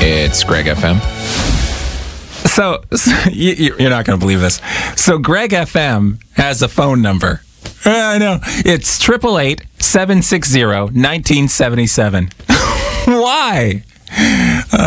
It's Greg FM. So you're not going to believe this. So Greg FM has a phone number. I know. It's 888-760-1977. Why?